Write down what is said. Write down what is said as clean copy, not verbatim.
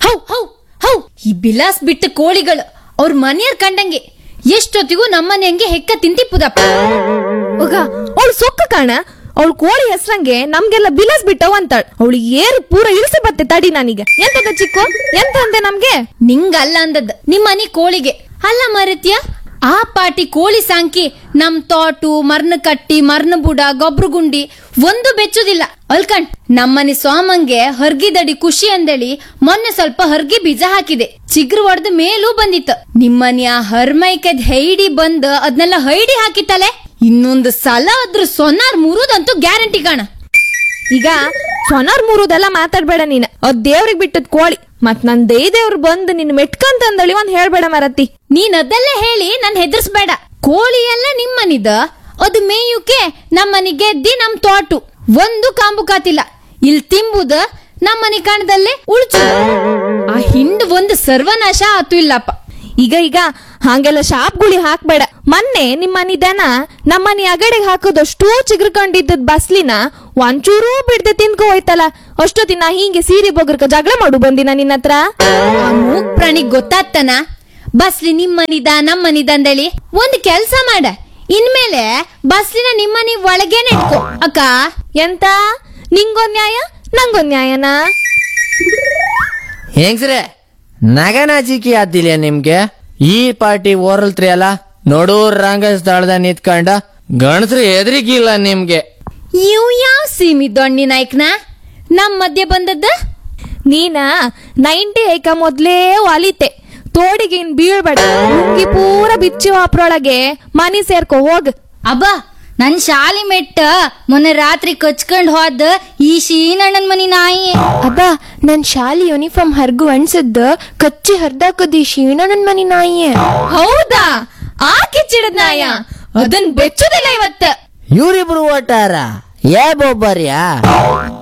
How how how ಈ ಬಿಲಾಸ್ ಬಿಟ್ಟ ಕೋಳಿಗಳು ಅವ್ರ ಮನೆಯರ್ ಕಂಡಂಗೆ ಎಷ್ಟೊತ್ತಿಗೂ ನಮ್ಮನೆ ಹಂಗೆ ಹೆಕ್ಕ ತಿಂತಿಪ್ಪುದಪ್ಪ. ಹೋಗ ಅವಳು ಸೊಕ್ಕ ಕಾಣ, ಅವಳು ಕೋಳಿ ಹೆಸ್ರಂಗೆ ನಮ್ಗೆಲ್ಲ ಬಿಲಾಸ್ ಬಿಟ್ಟವ ಅಂತಾಳ. ಅವಳು ಏರು ಪೂರ ಇಳಿಸಿ ಬತ್ತೆ ತಡಿ ನಾನೀಗ. ಎಂತದ ಚಿಕ್ಕು, ಎಂತ ಅಂದೆ ನಮ್ಗೆ? ನಿಂಗಲ್ಲ ಅಂದದ್ ನಿಮ್ಮನೆ ಕೋಳಿಗೆ ಅಲ್ಲ ಮರತ್ಯ. ಆ ಪಾಟಿ ಕೋಳಿ ಸಾಂಕಿ ನಮ್ ತೋಟು ಮರ್ನ ಕಟ್ಟಿ ಮರ್ನ ಬುಡ ಗೊಬ್ರು ಗುಂಡಿ ಒಂದು ಬೆಚ್ಚುದಿಲ್ಲ ಅಲ್ಕಂಡ್. ನಮ್ಮನೆ ಸೋಮಂಗೆ ಹರ್ಗಿದಡಿ ಖುಷಿ ಅಂದೇಳಿ ಮೊನ್ನೆ ಸ್ವಲ್ಪ ಹರ್ಗಿ ಬೀಜ ಹಾಕಿದೆ, ಚಿಗ್ರು ಹೊಡೆದ ಮೇಲೂ ಬಂದಿತ್ತು. ನಿಮ್ಮನೆ ಆ ಹರ್ಮೈಕದ್ ಹೈಡಿ ಬಂದ್ ಅದ್ನೆಲ್ಲ ಹೈಡಿ ಹಾಕಿತ್ತಲೆ. ಇನ್ನೊಂದು ಸಲ ಅದ್ರ ಸೊನಾರ್ ಮುರುದಂತೂ ಗ್ಯಾರಂಟಿ ಕಾಣ. ಈಗ ಸೊನಾರ್ ಮೂರುದೆಲ್ಲ ಮಾತಾಡ್ಬೇಡ ನೀನ್. ಅದ್ ದೇವ್ರಿಗೆ ಬಿಟ್ಟದ್ ಕೋಳಿ, ಮತ್ ನನ್ ದೇವ್ರು ಬಂದು ನಿನ್ ಮೆಟ್ಕಂತಂದಳಿ ಒಂದ್ ಹೇಳ್ಬೇಡ ಮರತಿ. ನೀನ್ ಅದೆಲ್ಲ ಹೇಳಿ ನನ್ ಹೆದರ್ಸ್ಬೇಡ. ಕೋಳಿ ಎಲ್ಲ ನಿಮ್ಮನಿದ, ಅದು ಮೇಯುಕೆ ನಮ್ಮನಿ ಗೆದ್ದಿ ನಮ್ ತೋಟು ಒಂದು ಕಾಂಬು ಕಾತಿಲ್ಲ. ಇಲ್ ತಿಂಬುದ ನಮ್ಮನಿ ಕಾಣದಲ್ಲೇ ಉಳ್ಚು. ಆ ಹಿಂಡ್ ಒಂದು ಸರ್ವನಾಶ ಆತು ಇಲ್ಲಪ್ಪ. ಈಗ ಹಂಗೆಲ್ಲ ಶಾಪ್ಗುಳಿ ಹಾಕ್ಬೇಡ. ಮೊನ್ನೆ ನಿಮ್ಮನಿ ದನ ನಮ್ಮನಿ ಅಗಡೆಗೆ ಹಾಕೋದಷ್ಟು ಚಿಗ್ರಕೊಂಡಿದ್ದದ್ ಬಸ್ಲಿನ ಒಂಚೂರೂ ಬಿಡ್ದೆ ತಿನ್ಕೊ ಹೋಯ್ತಲ್ಲ. ಅಷ್ಟೊತ್ತಿನ ಹಿಂಗೆ ಸೀರೆ ಬೊಗ್ರಕ ಜಗಳ ಮಾಡು ಬಂದಿನ ನಿನ್ನ ಹತ್ರ. ಆ ಮೂಕ್ ಪ್ರಾಣಿಗ್ ಗೊತ್ತಾಗ್ತಾನ ಬಸ್ಲಿ ನಿಮ್ಮನಿದ ನಮ್ಮನಿದ ಅಂದೇಳಿ. ಒಂದ್ ಕೆಲ್ಸ ಮಾಡ, ಇನ್ಮೇಲೆ ಬಸ್ಲಿನ ನಿಮ್ಮನಿ ಒಳಗೇನೆ ಇಟ್ಕೋ ಅಕ್ಕ. ಎಂತ ನಿಂಗೊಂದ್ ನ್ಯಾಯ ನಂಗೊಂದ್ ನ್ಯಾಯನಾ? ಹೆಂಗ್ಸ್ರೆ ನಗನಾಜಿಕಿ ಆದಿಲ್ಲ ನಿಮ್ಗೆ? ಈ ಪಾರ್ಟಿ ಓರಲ್ತ್ರಿ ಅಲ್ಲ, ನೋಡೂರ್ ರಂಗ ಸ್ಥಳದ ನಿಂತ್ಕೊಂಡ ಗಣಸ್ರು ಎದ್ರಿಗಿಲ್ಲ ನಿಮ್ಗೆ. ಇವ್ ಯಾವ ಸೀಮಿ ದೊಣ್ಣಿ ನಾಯ್ಕನ ನಮ್ ಮಧ್ಯೆ ಬಂದದ್ದ? ನೀನ 90 ಐಕ ಮೊದ್ಲೇ ವಾಲಿತೆ, ತೋಡಿಗೆ ಇನ್ ಬೀಳ್ಬೇಡ. ಹುಂಗಿ ಪೂರ ಬಿಚ್ಚಿ ಅಪ್ರೊಳಗೆ ಮನಿ ಸೇರ್ಕೊ ಹೋಗ್. ಅಬ್ಬಾ ನನ್ ಶಾಲಿ ಮೆಟ್ಟ ಮೊನ್ನೆ ರಾತ್ರಿ ಕಚ್ಕೊಂಡ್ ಹೋದ ಈ ಶೀನಣ್ಣನ್ ಮನಿ ನಾಯಿ. ಅಬ್ಬಾ ನನ್ ಶಾಲಿ ಯೂನಿಫಾರ್ಮ್ ಹರ್ಗು ಅನ್ಸದ್ದ ಕಚ್ಚಿ ಹರ್ದಾಕದಿ ಶೀಣಣ್ಣನ್ ಮನಿ ನಾಯಿಯೇ. ಹೌದಾ? ಆ ಕಿಚ್ಚಿಡದ್ ನಾಯ ಅದನ್ ಬೆಚ್ಚುದಿಲ್ಲ ಇವತ್ತ. ಇವ್ರಿಬ್ರು ಓಟಾರ ಏ ಬೊಬ್ಬರ್ಯಾ?